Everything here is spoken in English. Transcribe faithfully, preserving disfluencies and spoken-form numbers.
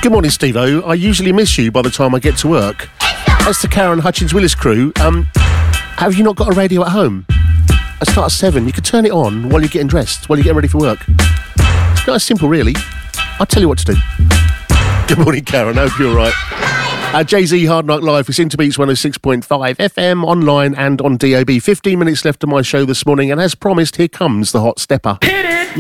Good morning, Steve-O. I usually miss you by the time I get to work. As to Karen Hutchins-Willis crew, um, have you not got a radio at home? I start at seven. You could turn it on while you're getting dressed, while you're getting ready for work. It's not as simple, really. I'll tell you what to do. Good morning, Karen. I hope you're all right. Uh, Jay-Z Hard Knock Live is into Beats one oh six point five F M, online and on D A B. fifteen minutes left of my show this morning, and as promised, here comes the Hot Stepper.